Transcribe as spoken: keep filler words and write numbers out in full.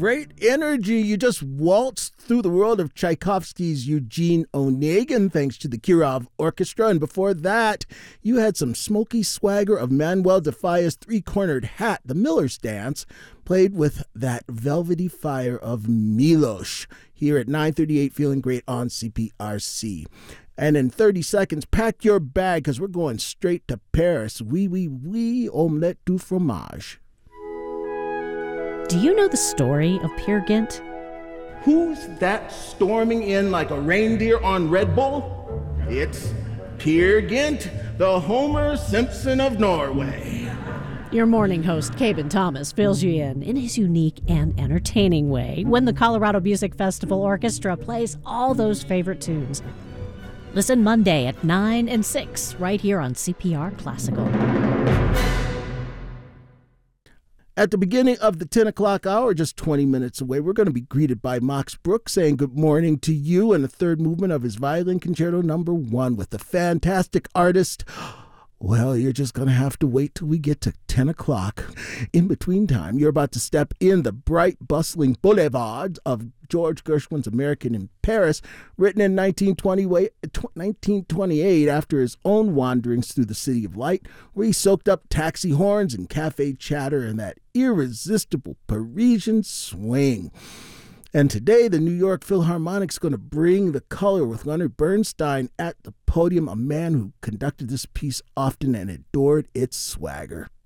great energy. You just waltzed through the world of Tchaikovsky's Eugene Onegin thanks to the Kirov Orchestra. And before that, you had some smoky swagger of Manuel de Falla's Three-Cornered Hat, the Miller's Dance, played with that velvety fire of Milos here at nine thirty-eight, feeling great on C P R C. And in thirty seconds, pack your bag because we're going straight to Paris. Oui, oui, oui, omelette du fromage. Do you know the story of Peer Gynt? Who's that storming in like a reindeer on Red Bull? It's Peer Gynt, the Homer Simpson of Norway. Your morning host, Cabin Thomas, fills you in in his unique and entertaining way when the Colorado Music Festival Orchestra plays all those favorite tunes. Listen Monday at nine and six right here on C P R Classical. At the beginning of the ten o'clock hour, just twenty minutes away, we're going to be greeted by Max Bruch saying good morning to you in the third movement of his Violin Concerto number one with the fantastic artist. Well, you're just going to have to wait till we get to ten o'clock. In between time, you're about to step in the bright, bustling boulevard of George Gershwin's American in Paris, written in nineteen twenty-eight after his own wanderings through the City of Light, where he soaked up taxi horns and cafe chatter and that irresistible Parisian swing. And today, the New York Philharmonic's going to bring the color with Leonard Bernstein at the podium, a man who conducted this piece often and adored its swagger.